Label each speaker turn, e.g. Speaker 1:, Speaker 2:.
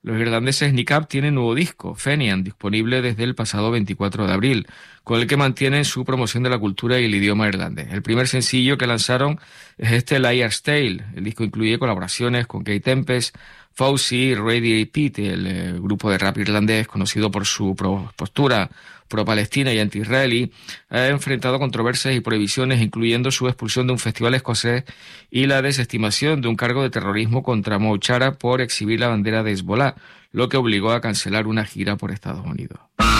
Speaker 1: Los irlandeses Niqab tienen nuevo disco, Fenian, disponible desde el pasado 24 de abril, con el que mantienen su promoción de la cultura y el idioma irlandés. El primer sencillo que lanzaron es este Liar's Tale. El disco incluye colaboraciones con Kate Tempest, Fauci, Radiohead, Pete, el grupo de rap irlandés conocido por su postura pro-palestina y anti-israelí, ha enfrentado controversias y prohibiciones, incluyendo su expulsión de un festival escocés y la desestimación de un cargo de terrorismo contra Mo Chara por exhibir la bandera de Hezbollah, lo que obligó a cancelar una gira por Estados Unidos.